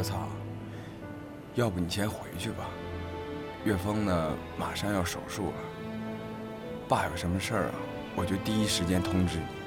操，要不你先回去吧。岳峰呢，马上要手术了。爸有什么事儿啊，我就第一时间通知你。